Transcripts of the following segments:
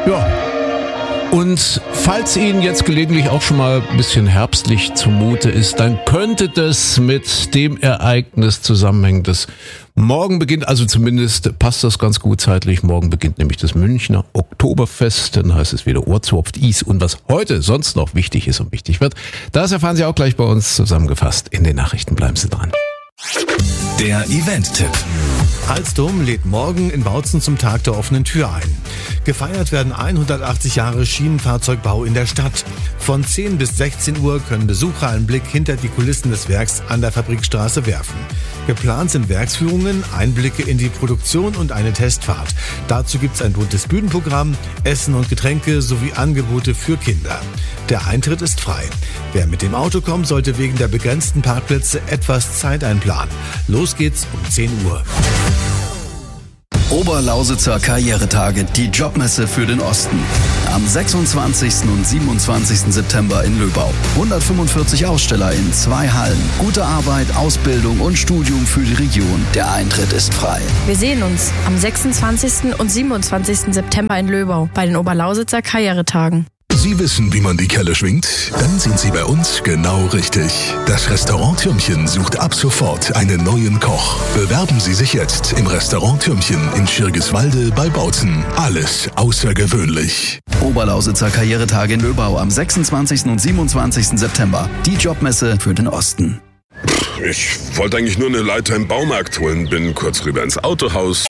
Ja. Und falls Ihnen jetzt gelegentlich auch schon mal ein bisschen herbstlich zumute ist, dann könnte das mit dem Ereignis zusammenhängen, das morgen beginnt, also zumindest passt das ganz gut zeitlich. Morgen beginnt nämlich das Münchner Oktoberfest, dann heißt es wieder Ohrzupft, Is und was heute sonst noch wichtig ist und wichtig wird, das erfahren Sie auch gleich bei uns zusammengefasst in den Nachrichten. Bleiben Sie dran. Der Event-Tipp. Alstom lädt morgen in Bautzen zum Tag der offenen Tür ein. Gefeiert werden 180 Jahre Schienenfahrzeugbau in der Stadt. Von 10 bis 16 Uhr können Besucher einen Blick hinter die Kulissen des Werks an der Fabrikstraße werfen. Geplant sind Werksführungen, Einblicke in die Produktion und eine Testfahrt. Dazu gibt's ein buntes Bühnenprogramm, Essen und Getränke sowie Angebote für Kinder. Der Eintritt ist frei. Wer mit dem Auto kommt, sollte wegen der begrenzten Parkplätze etwas Zeit einplanen. Los geht's um 10 Uhr. Oberlausitzer Karrieretage, die Jobmesse für den Osten. Am 26. und 27. September in Löbau. 145 Aussteller in 2 Hallen. Gute Arbeit, Ausbildung und Studium für die Region. Der Eintritt ist frei. Wir sehen uns am 26. und 27. September in Löbau bei den Oberlausitzer Karrieretagen. Sie wissen, wie man die Kelle schwingt? Dann sind Sie bei uns genau richtig. Das Restaurant Türmchen sucht ab sofort einen neuen Koch. Bewerben Sie sich jetzt im Restaurant Türmchen in Schirgiswalde bei Bautzen. Alles außergewöhnlich. Oberlausitzer Karrieretage in Löbau am 26. und 27. September. Die Jobmesse für den Osten. Ich wollte eigentlich nur eine Leiter im Baumarkt holen, bin kurz rüber ins Autohaus.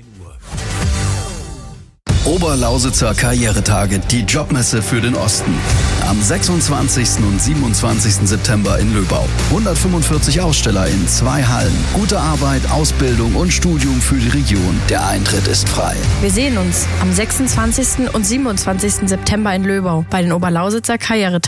Oberlausitzer Karrieretage, die Jobmesse für den Osten. Am 26. und 27. September in Löbau. 145 Aussteller in 2 Hallen. Gute Arbeit, Ausbildung und Studium für die Region. Der Eintritt ist frei. Wir sehen uns am 26. und 27. September in Löbau bei den Oberlausitzer Karrieretagen.